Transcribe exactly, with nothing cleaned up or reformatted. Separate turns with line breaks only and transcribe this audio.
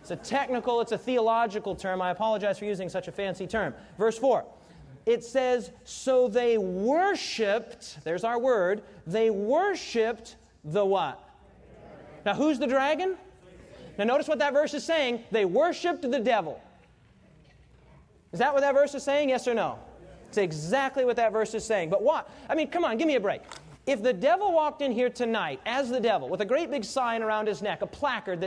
It's a technical, it's a theological term. I apologize for using such a fancy term. Verse four. It says, so they worshipped, there's our word, they worshipped the what? Now who's the dragon? Now notice what that verse is saying. They worshipped the devil. Is that what that verse is saying? Yes or no? It's exactly what that verse is saying. But what? I mean, come on, give me a break. If the devil walked in here tonight as the devil with a great big sign around his neck, a placard that